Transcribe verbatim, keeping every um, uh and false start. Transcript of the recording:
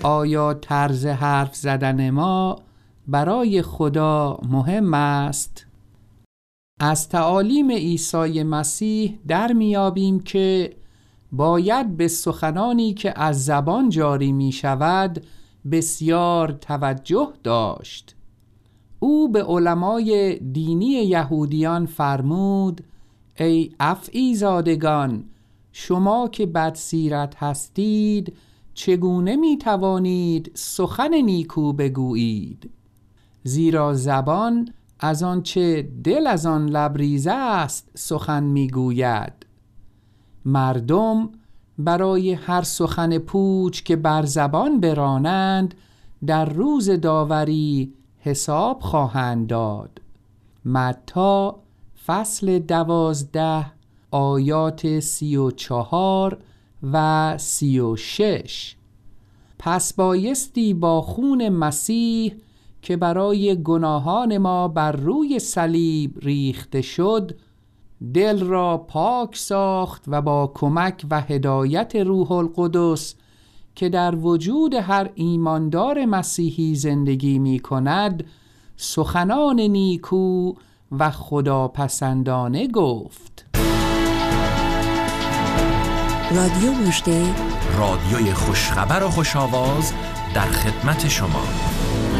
آیا طرز حرف زدن ما برای خدا مهم است؟ از تعالیم عیسی مسیح در میابیم که باید به سخنانی که از زبان جاری می شود بسیار توجه داشت. او به علمای دینی یهودیان فرمود: ای افعی زادگان، شما که بدسیرت هستید چگونه می توانید سخن نیکو بگویید؟ زیرا زبان از آنچه دل از آن لبریزه است سخن می گوید. مردم برای هر سخن پوچ که بر زبان برانند در روز داوری حساب خواهند داد. متی فصل دوازده آیات سی و چهار و سی و شش. پس بایستی با خون مسیح که برای گناهان ما بر روی صلیب ریخته شد دل را پاک ساخت و با کمک و هدایت روح القدس که در وجود هر ایماندار مسیحی زندگی می کند سخنان نیکو و خداپسندانه گفت. رادیو مژده، رادیوی خوشخبر و خوش‌آواز در خدمت شما.